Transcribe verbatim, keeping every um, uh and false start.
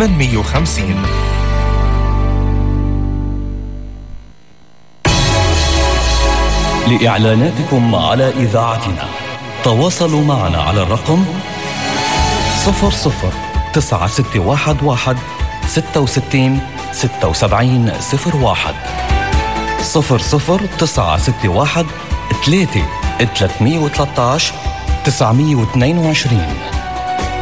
ثمانمية وخمسين. لإعلاناتكم على إذاعتنا تواصلوا معنا على الرقم صفر صفر تسعة ستة واحد واحد ستة وستين ستة وسبعين صفر واحد صفر صفر تسعة ستة واحد ثلاثة ثلاثمية وثلاثة عشر تسعمية واثنين وعشرين.